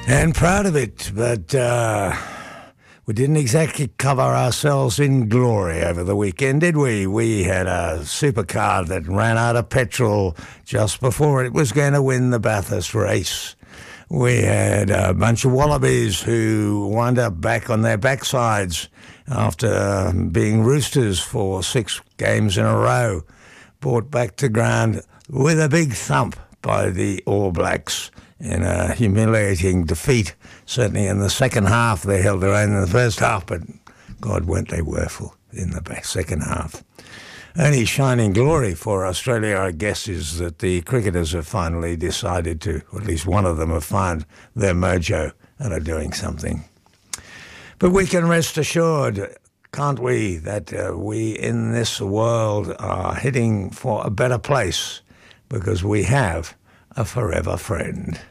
And proud of it, but we didn't exactly cover ourselves in glory over the weekend, did we? We had a supercar that ran out of petrol just before it was going to win the Bathurst race. We had a bunch of wallabies who wound up back on their backsides after being roosters for 6 games in a row, brought back to ground with a big thump by the All Blacks in a humiliating defeat. Certainly in the second half, they held their own in the first half, but God, weren't they woeful in the second half. Only shining glory for Australia, I guess, is that the cricketers have finally decided to, or at least one of them have found their mojo and are doing something. But we can rest assured, can't we, that we in this world are heading for a better place because we have a forever friend.